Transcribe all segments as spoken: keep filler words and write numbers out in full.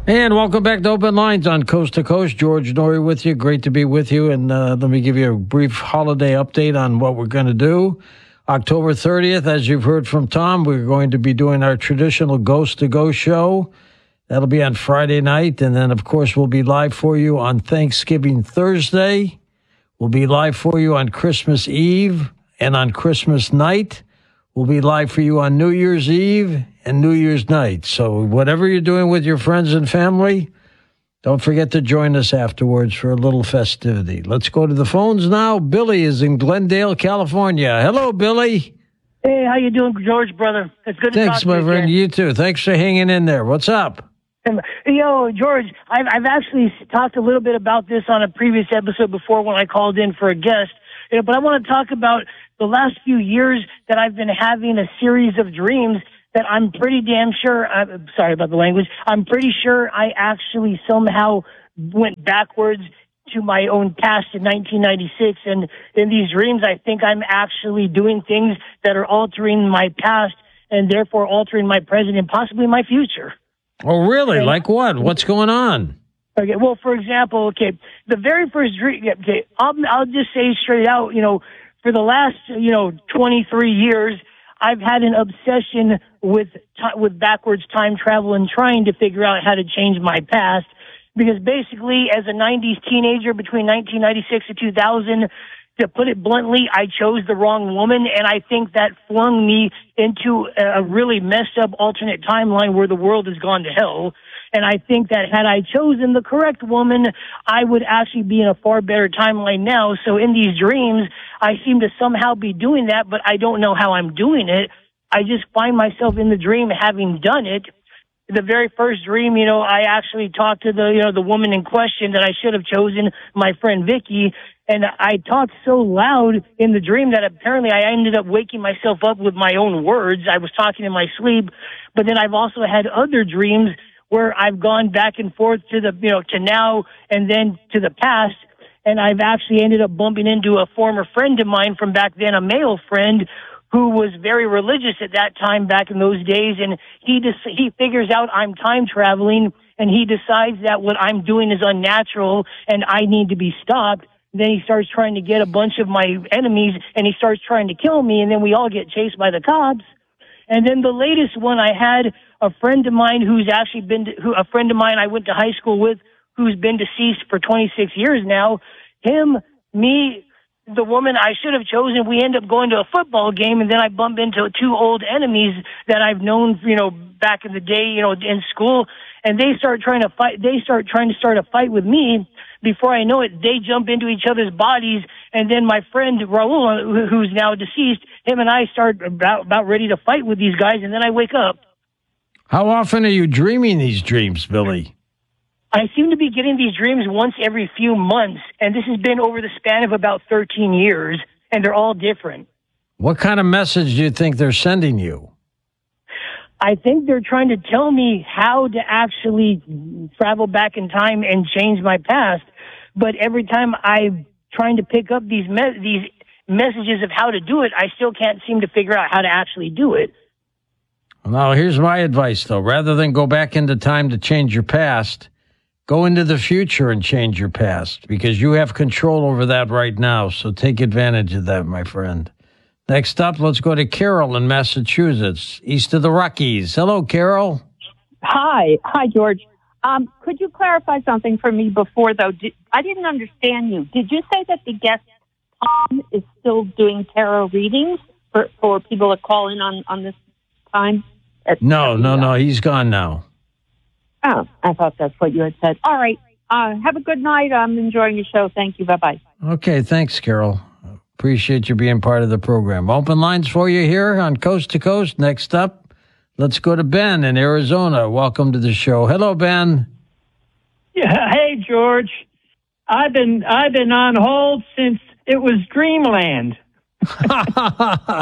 And welcome back to Open Lines on Coast to Coast. George Noory with you. Great to be with you. And uh, let me give you a brief holiday update on what we're going to do. October thirtieth, as you've heard from Tom, we're going to be doing our traditional Ghost to Go show. That'll be on Friday night. And then, of course, we'll be live for you on Thanksgiving Thursday. We'll be live for you on Christmas Eve and on Christmas night. We'll be live for you on New Year's Eve and New Year's night. So whatever you're doing with your friends and family, don't forget to join us afterwards for a little festivity. Let's go to the phones now. Billy is in Glendale, California. Hello, Billy. Hey, how you doing, George, brother? It's good to Thanks, talk my to you friend. again. You too. Thanks for hanging in there. What's up? Yo, George, I've, I've actually talked a little bit about this on a previous episode before when I called in for a guest, you know, but I want to talk about the last few years that I've been having a series of dreams that I'm pretty damn sure, I'm sorry about the language, I'm pretty sure I actually somehow went backwards to my own past in nineteen ninety-six. And in these dreams, I think I'm actually doing things that are altering my past and therefore altering my present and possibly my future. Oh, really? And, like what? What's going on? Okay, well, for example, okay, the very first dream, okay, I'll, I'll just say straight out, you know, for the last, you know, twenty-three years, I've had an obsession with t- with backwards time travel and trying to figure out how to change my past. Because basically, as a nineties teenager between nineteen ninety-six and two thousand, to put it bluntly, I chose the wrong woman, and I think that flung me into a really messed up alternate timeline where the world has gone to hell. And I think that had I chosen the correct woman, I would actually be in a far better timeline now. So in these dreams, I seem to somehow be doing that, but I don't know how I'm doing it. I just find myself in the dream having done it. The very first dream, you know, I actually talked to the, you know, the woman in question that I should have chosen, my friend Vicky, and I talked so loud in the dream that apparently I ended up waking myself up with my own words. I was talking in my sleep, but then I've also had other dreams where I've gone back and forth to the, you know, to now and then to the past, and I've actually ended up bumping into a former friend of mine from back then, a male friend, who was very religious at that time back in those days, and he just, he figures out I'm time traveling, and he decides that what I'm doing is unnatural and I need to be stopped. Then he starts trying to get a bunch of my enemies, and he starts trying to kill me, and then we all get chased by the cops. And then the latest one, I had a friend of mine who's actually been, to, who, a friend of mine I went to high school with, who's been deceased for twenty-six years now. Him, me, the woman I should have chosen, we end up going to a football game, and then I bump into two old enemies that I've known, you know, back in the day, you know, in school, and they start trying to fight, they start trying to start a fight with me. Before I know it, they jump into each other's bodies, and then my friend Raul, who's now deceased, him and I start about, about ready to fight with these guys, and then I wake up. How often are you dreaming these dreams, Billy? I seem to be getting these dreams once every few months, and this has been over the span of about thirteen years, and they're all different. What kind of message do you think they're sending you? I think they're trying to tell me how to actually travel back in time and change my past, but every time I'm trying to pick up these me- these messages of how to do it, I still can't seem to figure out how to actually do it. Now, here's my advice, though. Rather than go back into time to change your past, go into the future and change your past, because you have control over that right now. So take advantage of that, my friend. Next up, let's go to Carol in Massachusetts, east of the Rockies. Hello, Carol. Hi. Hi, George. Um, could you clarify something for me before, though? Did, I didn't understand you. Did you say that the guest, Tom, is still doing tarot readings for, for people that call in on, on this time? At, no, at no, the, no. He's gone now. Oh, I thought that's what you had said. All right. Uh, have a good night. I'm enjoying your show. Thank you. Bye-bye. Okay, thanks, Carol. Appreciate you being part of the program. Open lines for you here on Coast to Coast. Next up, let's go to Ben in Arizona. Welcome to the show. Hello, Ben. Yeah, hey, George. I've been I've been on hold since it was Dreamland. uh,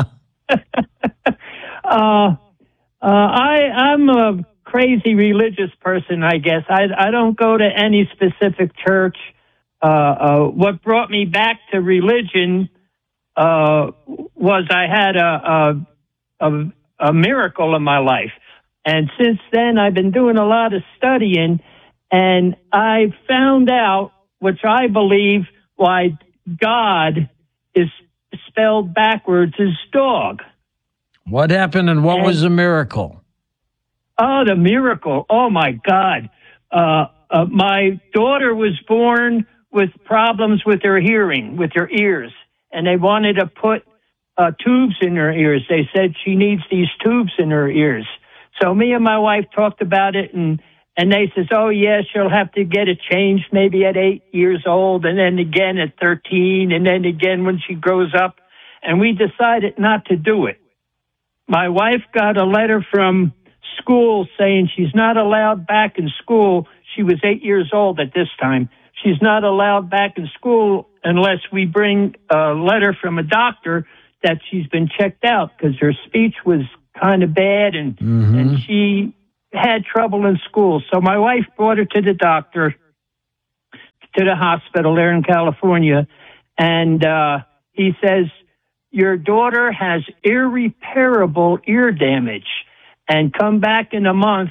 uh, I I'm a crazy religious person, I guess. I I don't go to any specific church. Uh, uh, what brought me back to religion uh, was I had a, a a a miracle in my life, and since then I've been doing a lot of studying. And I found out, which I believe, why God is spelled backwards as dog. What happened and what and, was the miracle? Oh, the miracle. Oh, my God. Uh, uh, my daughter was born with problems with her hearing, with her ears, and they wanted to put uh, tubes in her ears. They said she needs these tubes in her ears. So me and my wife talked about it, and, and they says, oh, yeah, she'll have to get it changed maybe at eight years old, and then again at thirteen, and then again when she grows up. And we decided not to do it. My wife got a letter from school saying she's not allowed back in school. She was eight years old at this time. She's not allowed back in school unless we bring a letter from a doctor that she's been checked out, because her speech was kind of bad and, mm-hmm. and she had trouble in school. So my wife brought her to the doctor, to the hospital there in California, and uh, he says, your daughter has irreparable ear damage, and come back in a month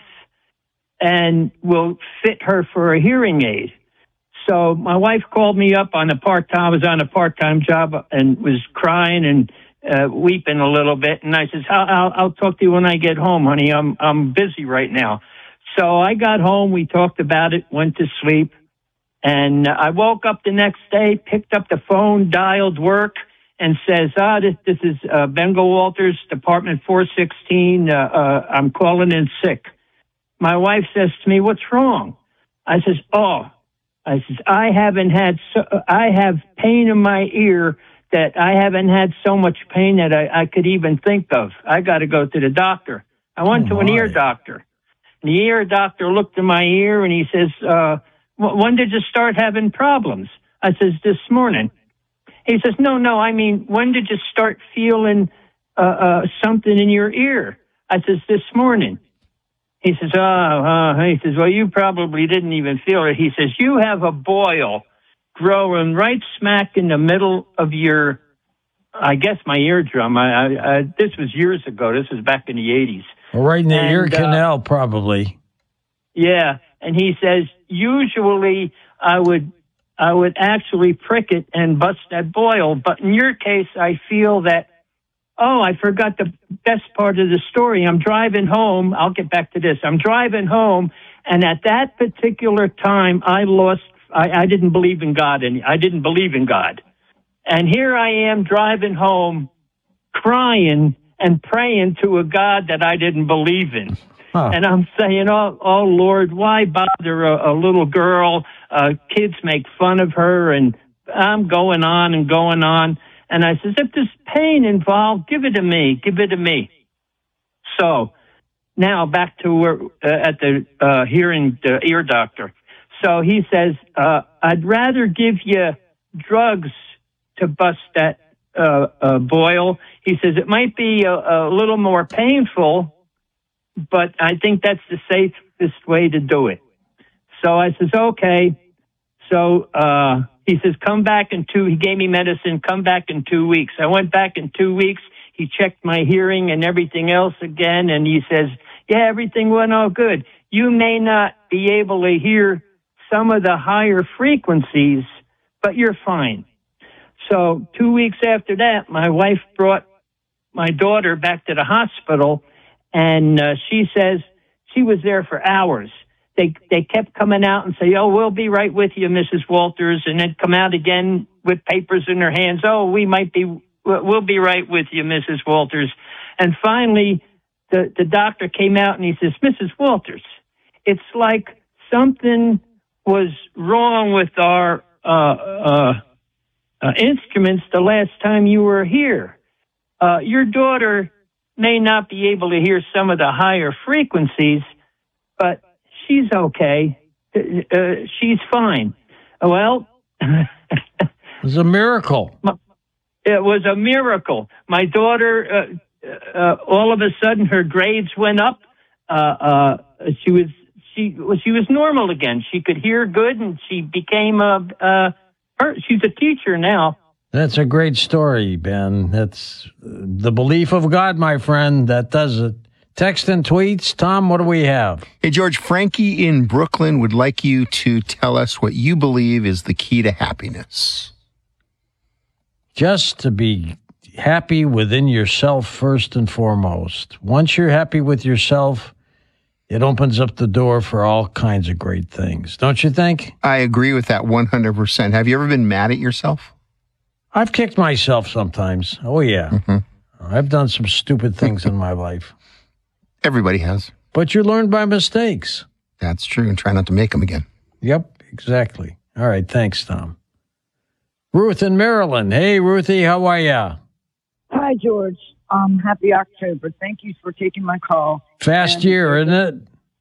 and we'll fit her for a hearing aid. So my wife called me up on a part-time, I was on a part-time job and was crying and uh, weeping a little bit. And I says, I'll, I'll, I'll talk to you when I get home, honey. I'm, I'm busy right now. So I got home, we talked about it, went to sleep. And I woke up the next day, picked up the phone, dialed work, and says, ah, this, this is uh, Bengal Walters, Department four sixteen. Uh, uh, I'm calling in sick. My wife says to me, what's wrong? I says, oh, I says, I haven't had, so, I have pain in my ear that I haven't had so much pain that I, I could even think of. I got to go to the doctor. I went oh, to an ear doctor. And the ear doctor looked in my ear and he says, uh, when did you start having problems? I says, this morning. He says, no, no, I mean, when did you start feeling uh, uh, something in your ear? I says, this morning. He says, oh, uh, he says, well, you probably didn't even feel it. He says, you have a boil growing right smack in the middle of your, I guess, my eardrum. I, I, I, this was years ago. This was back in the eighties. Well, right in the and, ear canal, uh, probably. Yeah. And he says, usually I would, I would actually prick it and bust that boil. But in your case, I feel that, oh, I forgot the best part of the story. I'm driving home. I'll get back to this. I'm driving home. And at that particular time, I lost, I, I didn't believe in God. And I didn't believe in God. And here I am driving home, crying and praying to a God that I didn't believe in. Huh. And I'm saying, oh, oh, Lord, why bother a, a little girl? Uh, kids make fun of her, and I'm going on and going on. And I says, if there's pain involved, give it to me, give it to me. So now back to where, uh, at the uh, hearing the ear doctor. So he says, uh, I'd rather give you drugs to bust that uh, uh, boil. He says, it might be a, a little more painful, but I think that's the safest way to do it. So I says, okay. So uh, he says, come back in two, he gave me medicine, come back in two weeks. I went back in two weeks. He checked my hearing and everything else again. And he says, yeah, everything went all good. You may not be able to hear some of the higher frequencies, but you're fine. So two weeks after that, my wife brought my daughter back to the hospital. And uh, she says she was there for hours. They they kept coming out and say, oh, we'll be right with you, Missus Walters, and then come out again with papers in their hands. Oh, we might be, we'll be right with you, Missus Walters. And finally, the, the doctor came out and he says, Missus Walters, it's like something was wrong with our uh, uh, uh, instruments the last time you were here. Uh, your daughter may not be able to hear some of the higher frequencies, but she's okay. Uh, she's fine. Well, it was a miracle. It was a miracle. My daughter, uh, uh, all of a sudden, her grades went up. Uh, uh, she was she she was normal again. She could hear good, and she became a. Uh, her, she's a teacher now. That's a great story, Ben. That's the belief of God, my friend. That does it. Text and tweets. Tom, what do we have? Hey, George, Frankie in Brooklyn would like you to tell us what you believe is the key to happiness. Just to be happy within yourself first and foremost. Once you're happy with yourself, it opens up the door for all kinds of great things. Don't you think? I agree with that one hundred percent. Have you ever been mad at yourself? I've kicked myself sometimes. Oh, yeah. Mm-hmm. I've done some stupid things in my life. Everybody has. But you learn by mistakes. That's true, and try not to make them again. Yep, exactly. All right, thanks, Tom. Ruth in Maryland. Hey, Ruthie, how are ya? Hi, George. Um, happy October. Thank you for taking my call. Fast and, year, isn't it?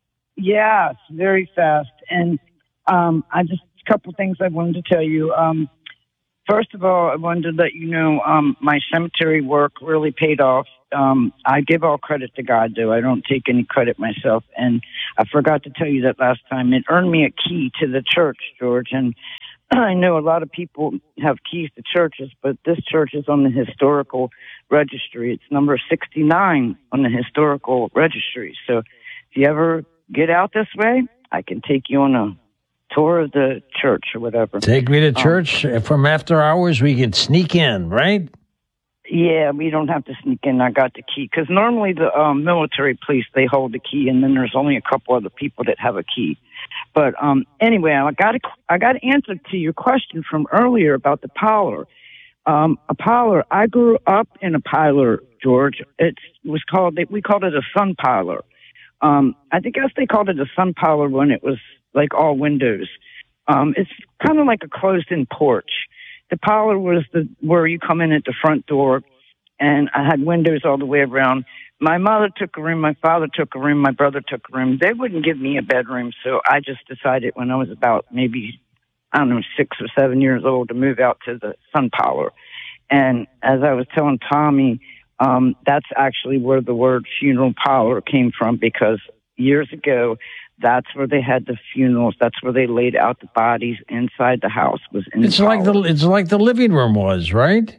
Yes, very fast. And um, I just a couple things I wanted to tell you. Um, first of all, I wanted to let you know um, my cemetery work really paid off. Um, I give all credit to God, though. I don't take any credit myself. And I forgot to tell you that last time. It earned me a key to the church, George. And I know a lot of people have keys to churches, but this church is on the historical registry. It's number sixty-nine on the historical registry. So if you ever get out this way, I can take you on a tour of the church or whatever. Take me to church. Um, From after hours, we can sneak in, right? Yeah, we don't have to sneak in. I got the key. Because normally the um, military police, they hold the key, and then there's only a couple other people that have a key. But um, anyway, I got a, I got an answer to your question from earlier about the parlor. Um, a parlor, I grew up in a parlor, George. It was called, we called it a sun parlor. Um, I think guess they called it a sun parlor when it was like all windows. Um, it's kind of like a closed-in porch. The parlor was the where you come in at the front door, and I had windows all the way around. My mother took a room, my father took a room, my brother took a room. They wouldn't give me a bedroom, so I just decided when I was about maybe, I don't know, six or seven years old to move out to the sun parlor. And as I was telling Tommy, um, that's actually where the word funeral parlor came from, because years ago, that's where they had the funerals. That's where they laid out the bodies inside the house. Was in it's the like the it's like the living room was, right?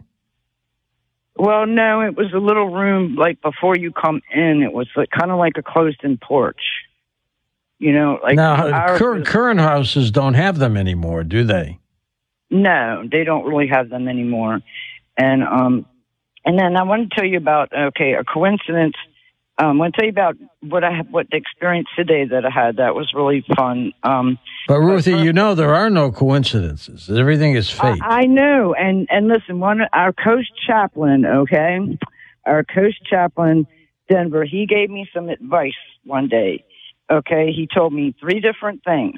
Well, no, it was a little room like before you come in. It was like, kind of like a closed-in porch. You know, like now current was, current houses don't have them anymore, do they? No, they don't really have them anymore. And um, and then I want to tell you about okay, a coincidence. Um, I want to tell you about what I have, what the experience today that I had. That was really fun. Um, but Ruthie, but, you know there are no coincidences. Everything is fate. I, I know, and and listen, one our coach chaplain, okay, our coach chaplain, Denver, he gave me some advice one day. Okay, he told me three different things,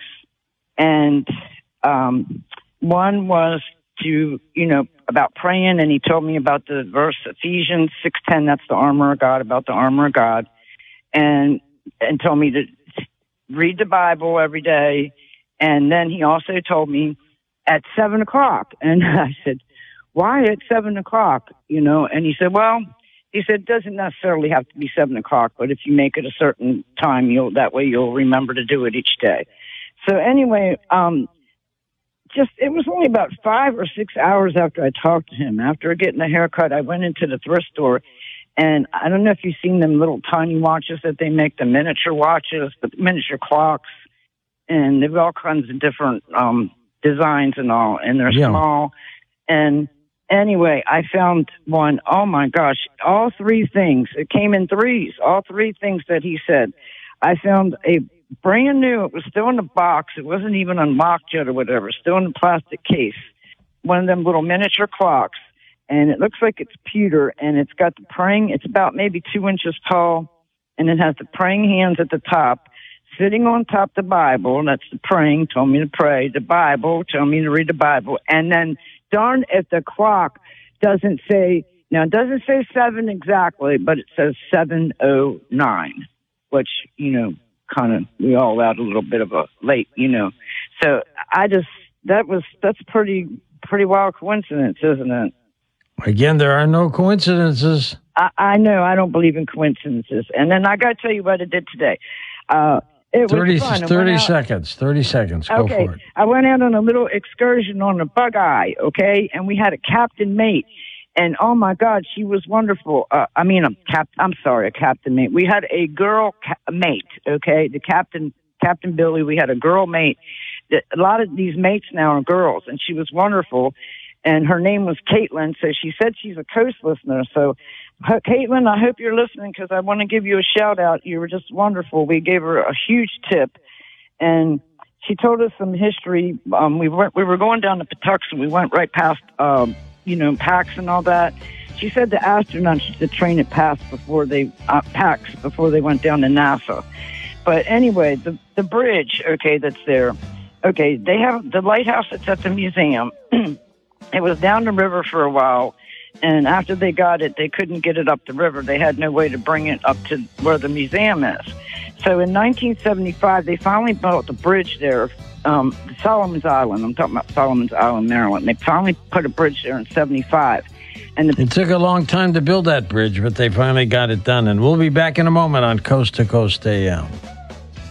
and um, one was to you know about praying, and he told me about the verse Ephesians six ten. That's the armor of God, about the armor of God, and and told me to read the Bible every day. And then he also told me at seven o'clock, and I said, "Why at seven o'clock?" You know, and he said, "Well." He said, it doesn't necessarily have to be seven o'clock, but if you make it a certain time, you'll that way you'll remember to do it each day. So anyway, um, just it was only about five or six hours after I talked to him. After getting a haircut, I went into the thrift store, and I don't know if you've seen them little tiny watches that they make, the miniature watches, the miniature clocks, and they've all kinds of different um, designs and all, and they're yeah. small. And anyway, I found one. Oh, my gosh. All three things. It came in threes. All three things that he said. I found a brand new. It was still in the box. It wasn't even unlocked yet or whatever. Still in the plastic case. One of them little miniature clocks. And it looks like it's pewter. And it's got the praying. It's about maybe two inches tall. And it has the praying hands at the top. Sitting on top of the Bible. That's the praying. Told me to pray. The Bible. Told me to read the Bible. And then darn if the clock doesn't say, now it doesn't say seven exactly, but it says seven oh nine, which, you know, kind of, we all out a little bit of a late, you know. So I just, that was, that's pretty, pretty wild coincidence, isn't it? Again, there are no coincidences. I, I know, I don't believe in coincidences. And then I got to tell you what I did today. Uh, It thirty, was fun. thirty seconds, thirty seconds. Go okay. for it. I went out on a little excursion on a bug eye, okay? And we had a captain mate. And oh my God, she was wonderful. Uh, I mean, a cap. I'm sorry, a captain mate. We had a girl ca- mate. Okay, the captain, Captain Billy. We had a girl mate. A lot of these mates now are girls, and she was wonderful. And her name was Caitlin. So she said she's a Coast listener. So, uh, Caitlin, I hope you're listening because I want to give you a shout out. You were just wonderful. We gave her a huge tip, and she told us some history. Um, we went. We were going down to Patuxent. We went right past. Um, you know, PAX and all that. She said the astronauts used to train at PAX before they, uh, PAX before they went down to NASA. But anyway, the, the bridge, okay, that's there. Okay, they have the lighthouse that's at the museum. It was down the river for a while. And after they got it, they couldn't get it up the river. They had no way to bring it up to where the museum is. So in nineteen seventy-five, they finally built the bridge there. Um, Solomon's Island. I'm talking about Solomon's Island, Maryland. They finally put a bridge there in seventy-five. And the- it took a long time to build that bridge, but they finally got it done. And we'll be back in a moment on Coast to Coast A M.